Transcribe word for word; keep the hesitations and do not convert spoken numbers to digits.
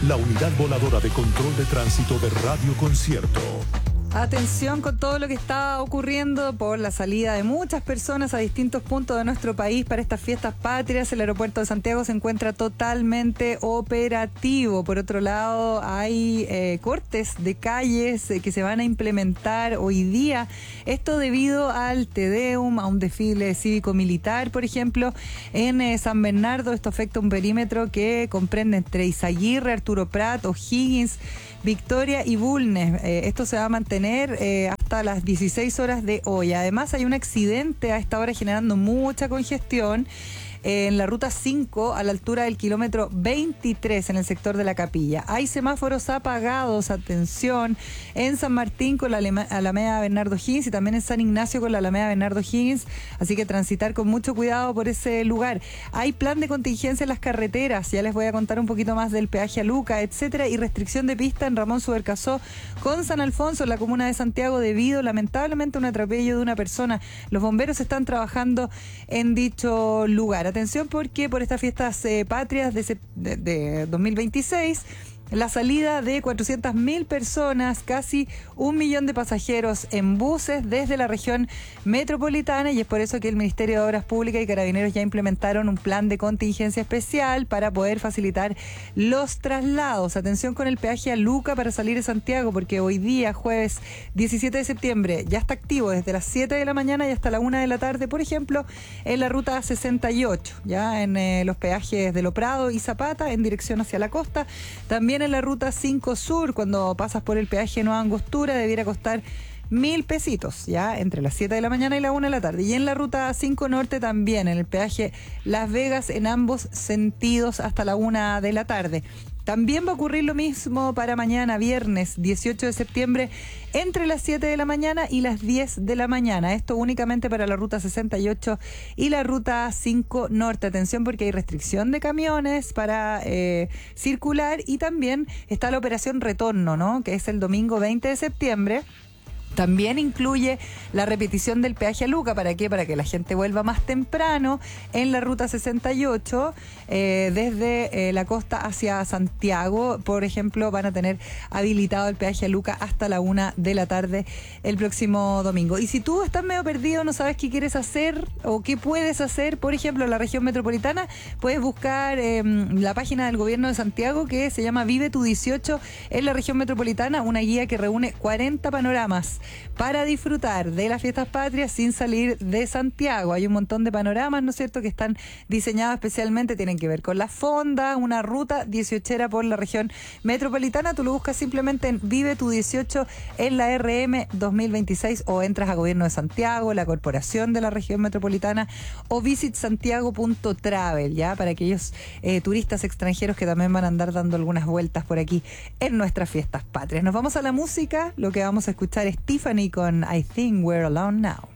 la unidad voladora de control de tránsito de Radio Concierto. Atención con todo lo que está ocurriendo por la salida de muchas personas a distintos puntos de nuestro país para estas fiestas patrias. El aeropuerto de Santiago se encuentra totalmente operativo. Por otro lado, hay eh, cortes de calles eh, que se van a implementar hoy día. Esto debido al Te Deum, a un desfile cívico-militar, por ejemplo, en eh, San Bernardo. Esto afecta un perímetro que comprende entre Izaguirre, Arturo Prat, O'Higgins, Victoria y Bulnes. Eh, esto se va a mantener eh, hasta las dieciséis horas de hoy. Además, hay un accidente a esta hora generando mucha congestión en la ruta cinco a la altura del kilómetro veintitrés en el sector de la Capilla. Hay semáforos apagados, atención, en San Martín con la Alameda Bernardo Higgins y también en San Ignacio con la Alameda Bernardo Higgins, así que transitar con mucho cuidado por ese lugar. Hay plan de contingencia en las carreteras, ya les voy a contar un poquito más del peaje a Luca, etcétera, y restricción de pista en Ramón Subercasó con San Alfonso en la comuna de Santiago debido lamentablemente a un atropello de una persona. Los bomberos están trabajando en dicho lugar. Atención porque por estas fiestas eh, patrias de, de, de dos mil veintiséis, la salida de cuatrocientas mil personas, casi un millón de pasajeros en buses desde la región metropolitana, y es por eso que el Ministerio de Obras Públicas y Carabineros ya implementaron un plan de contingencia especial para poder facilitar los traslados. Atención con el peaje a Luca para salir de Santiago, porque hoy día, jueves diecisiete de septiembre, ya está activo desde las siete de la mañana y hasta la una de la tarde, por ejemplo, en la ruta sesenta y ocho, ya en eh, los peajes de Lo Prado y Zapata en dirección hacia la costa. También en la ruta cinco Sur, cuando pasas por el peaje Nueva Angostura, debiera costar mil pesitos, ya entre las siete de la mañana y la una de la tarde. Y en la ruta cinco Norte también, en el peaje Las Vegas, en ambos sentidos hasta la una de la tarde. También va a ocurrir lo mismo para mañana, viernes dieciocho de septiembre, entre las siete de la mañana y las diez de la mañana. Esto únicamente para la ruta sesenta y ocho y la ruta cinco Norte. Atención porque hay restricción de camiones para eh, circular, y también está la operación Retorno, ¿no?, que es el domingo veinte de septiembre. También incluye la repetición del peaje a Luca. ¿Para qué? Para que la gente vuelva más temprano en la ruta sesenta y ocho, eh, desde eh, la costa hacia Santiago. Por ejemplo, van a tener habilitado el peaje a Luca hasta la una de la tarde el próximo domingo. Y si tú estás medio perdido, no sabes qué quieres hacer o qué puedes hacer, por ejemplo, en la región metropolitana, puedes buscar eh, la página del gobierno de Santiago que se llama Vive tu dieciocho en la región metropolitana, una guía que reúne cuarenta panoramas para disfrutar de las fiestas patrias sin salir de Santiago. Hay un montón de panoramas, ¿no es cierto?, que están diseñados especialmente, tienen que ver con la fonda, una ruta dieciochera por la región metropolitana. Tú lo buscas simplemente en Vive tu dieciocho en la R M dos mil veintiséis, o entras a Gobierno de Santiago, la Corporación de la Región Metropolitana, o visit santiago punto travel, ya, para aquellos eh, turistas extranjeros que también van a andar dando algunas vueltas por aquí en nuestras fiestas patrias. Nos vamos a la música, lo que vamos a escuchar es Tiffany con I Think We're Alone Now.